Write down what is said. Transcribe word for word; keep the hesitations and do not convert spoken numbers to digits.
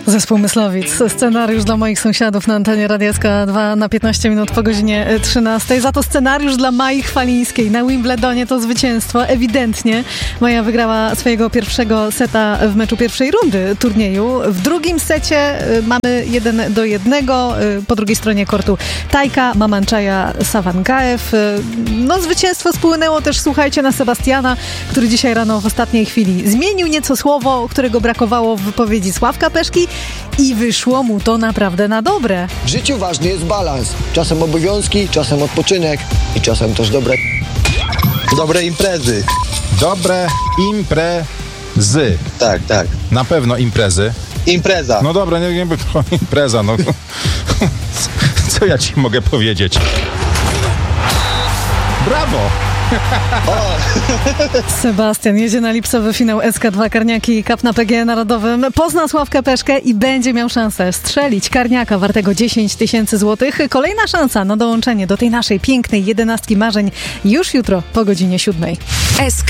Zespół Myslowic. Scenariusz dla moich sąsiadów na antenie Radia S K dwa na piętnaście minut po godzinie trzynastej. Za to scenariusz dla Mai Chwalińskiej. Na Wimbledonie to zwycięstwo. Ewidentnie Maja wygrała swojego pierwszego seta w meczu pierwszej rundy turnieju. W drugim secie mamy jeden do jednego. Po drugiej stronie kortu Tajka, Mamanczaja, Sawangaew. No zwycięstwo spłynęło też, słuchajcie, na Sebastiana, który dzisiaj rano w ostatniej chwili zmienił nieco słowo, którego brakowało w wypowiedzi Sławka Peszki i wyszło mu to naprawdę na dobre. W życiu ważny jest balans. Czasem obowiązki, czasem odpoczynek i czasem też dobre dobre imprezy. Dobre imprezy. Tak, tak. Na pewno imprezy. Impreza. No dobra, nie wiem, impreza, no. Co ja ci mogę powiedzieć? Brawo! Sebastian jedzie na lipcowy finał S K dwa Karniaki Cup na P G E Narodowym. Pozna Sławkę Peszkę i będzie miał szansę strzelić karniaka wartego dziesięć tysięcy złotych. Kolejna szansa na dołączenie do tej naszej pięknej jedenastki marzeń już jutro po godzinie siódmej.